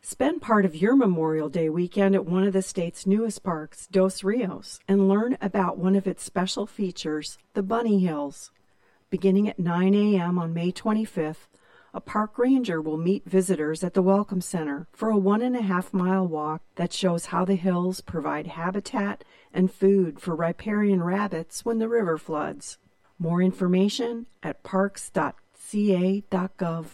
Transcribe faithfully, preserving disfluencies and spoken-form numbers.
Spend part of your Memorial Day weekend at one of the state's newest parks, Dos Rios, and learn about one of its special features, the Bunny Hills. Beginning at nine a.m. on May twenty-fifth, a park ranger will meet visitors at the Welcome Center for a one and a half mile walk that shows how the hills provide habitat and food for riparian rabbits when the river floods. More information at parks dot c a dot gov.